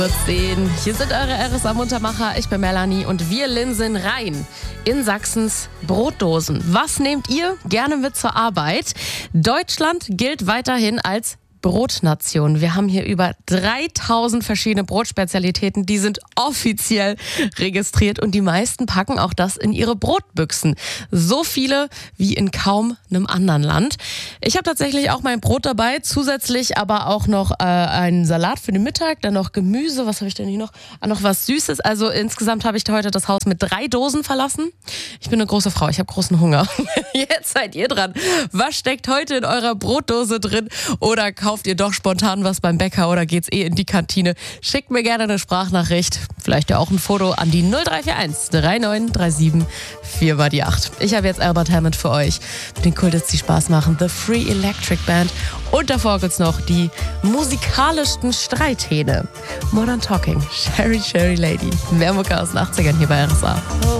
10. Hier sind eure RSA-Muntermacher. Ich bin Melanie und wir linsen rein in Sachsens Brotdosen. Was nehmt ihr gerne mit zur Arbeit? Deutschland gilt weiterhin als Brotnation. Wir haben hier über 3000 verschiedene Brotspezialitäten, die sind offiziell registriert und die meisten packen auch das in ihre Brotbüchsen. So viele wie in kaum einem anderen Land. Ich habe tatsächlich auch mein Brot dabei, zusätzlich aber auch noch einen Salat für den Mittag, dann noch Gemüse, was habe ich denn hier noch? Noch was Süßes. Also insgesamt habe ich heute das Haus mit 3 Dosen verlassen. Ich bin eine große Frau, ich habe großen Hunger. Jetzt seid ihr dran. Was steckt heute in eurer Brotdose drin? Oder kauft ihr doch spontan was beim Bäcker oder geht's in die Kantine? Schickt mir gerne eine Sprachnachricht, vielleicht ja auch ein Foto an die 0341 3937 4x8. Ich habe jetzt Albert Hammond für euch, mit den Kultits, die Spaß machen, The Free Electric Band und davor gibt's noch die musikalischsten Streithähne. Modern Talking, Sherry Lady, mehr Mucke aus den 80ern hier bei RSA.